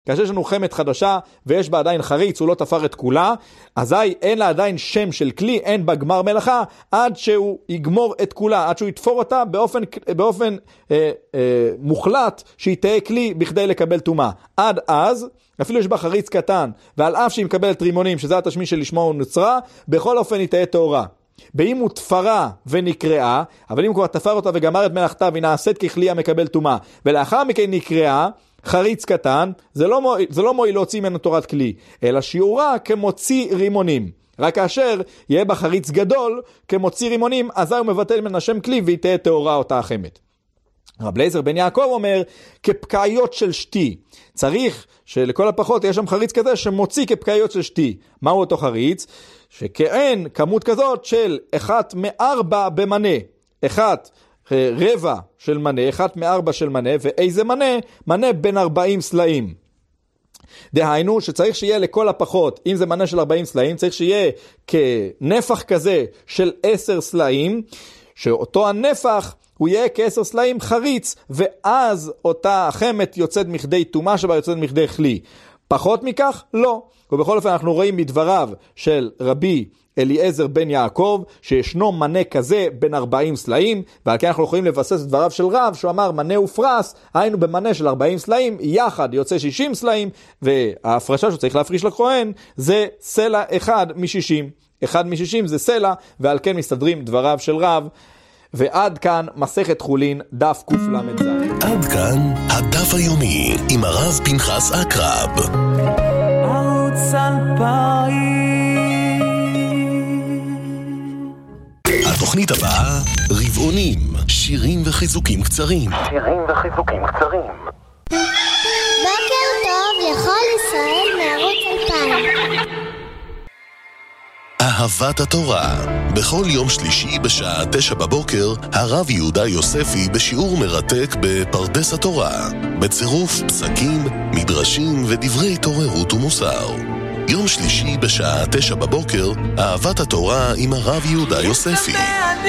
כאשר יש לנו חמת חדשה ויש בה עדיין חריץ, הוא לא תפר את כולה, אזי אין לה עדיין שם של כלי, אין בה גמר מלאכה, עד שהוא יגמור את כולה, עד שהוא יתפור אותה באופן מוחלט, שהיא תהיה כלי בכדי לקבל טומאה. עד אז, אפילו יש בה חריץ קטן, ועל אף שהיא מקבלת רימונים, שזה התשמיש שלשמו הוא נוצרה, בכל אופן היא תהיה טהורה. באם הוא תפרה ונקראה, אבל אם הוא כבר תפר אותה וגמר את מלאכתה, והיא נעשית ככלי המקבל טומאה, ולאחר מכן נקראה, חריץ קטן, זה לא מועיל להוציא ממנו תורת כלי, אלא שיעורה כמוציא רימונים. רק כאשר יהיה בה חריץ גדול כמוציא רימונים, אז הוא מבטל מן השם כלי והיא תהיה טהורה אותה החמת. רב אליעזר בן יעקב אומר, כפקאיות של שתי. צריך שלכל הפחות יש שם חריץ כזה שמוציא כפקאיות של שתי. מהו אותו חריץ? שכאין כמות כזאת של 1/4 במנה. 1/4 של מנה, 1/4 של מנה, ואיזה מנה? מנה בין 40 סלעים. דהיינו שצריך שיהיה לכל הפחות, אם זה מנה של 40 סלעים, צריך שיהיה כנפח כזה של 10 סלעים, שאותו הנפח הוא יהיה כ10 סלעים חריץ, ואז אותה החמת יוצאת מכדי טומאה שבה יוצאת מכדי כלי. פחות מכך? לא. ובכל אופן אנחנו רואים מדבריו של רבי אליעזר בן יעקב, שישנו מנה כזה בין 40 סלעים, ועל כן אנחנו יכולים לבסס את דבריו של רב, שהוא אמר מנה ופרס, היינו במנה של 40 סלעים, יחד יוצא 60 סלעים, וההפרשה שצריך להפריש לכהן, זה סלע 1/60. 1/60 זה סלע, ועל כן מסתדרים דבריו של רב, ועד כאן מסכת חולין, דף קל"ז. עד כאן הדף היומי, עם הרב פנחס אקרב. התוכנית הבאה, רבעונים, שירים וחיזוקים קצרים. בוקר טוב לכל ישראל מערוץ 2000. אהבת התורה. בכל יום שלישי בשעה 9 בבוקר, הרב יהודה יוספי בשיעור מרתק בפרדס התורה, בצירוף פסקים, מדרשים ודברי תוררות ומוסר. יום שלישי בשעה 9 בבוקר, אהבת התורה עם הרב יהודה יוספי.